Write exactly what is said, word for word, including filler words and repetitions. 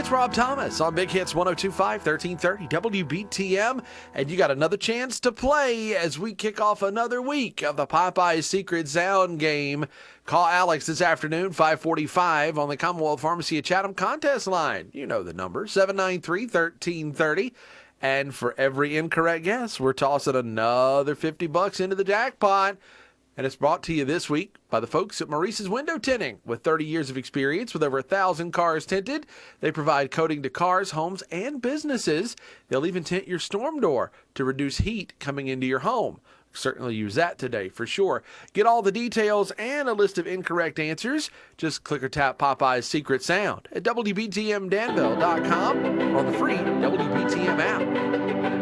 It's Rob Thomas on Big Hits one oh two point five, thirteen thirty W B T M, and you got another chance to play as we kick off another week of the Popeyes Secret Sound game. Call Alex this afternoon, five forty-five, on the Commonwealth Pharmacy at Chatham contest line. You know the number, seven nine three, one three three oh. And for every incorrect guess, we're tossing another fifty bucks into the jackpot. And it's brought to you this week by the folks at Maurice's Window Tinting. With thirty years of experience with over one thousand cars tinted, they provide coating to cars, homes, and businesses. They'll even tint your storm door to reduce heat coming into your home. Certainly use that today for sure. Get all the details and a list of incorrect answers. Just click or tap Popeye's Secret Sound at W B T M Danville dot com or on the free W B T M app.